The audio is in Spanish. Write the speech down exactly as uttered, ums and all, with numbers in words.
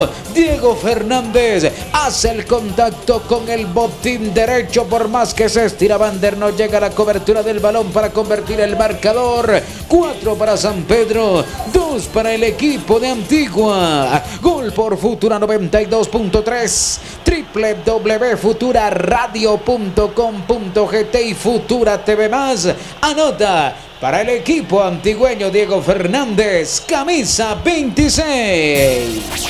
Diego Fernández hace el contacto con el botín derecho, por más que se estira Vander, no llega a la cobertura del balón para convertir el marcador. Cuatro para San Pedro, dos para el equipo de Antigua. Gol por Futura noventa y dos punto tres, doble u doble u doble u punto futura radio punto com punto gt y Futura T V más. Anota para el equipo antigüeño Diego Fernández, camisa veintiséis.